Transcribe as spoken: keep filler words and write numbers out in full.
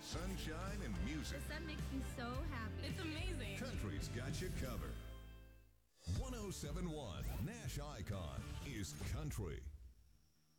sunshine and music. The sun makes me so happy. It's amazing. Country's got you covered. one oh seven point one Nash Icon is country.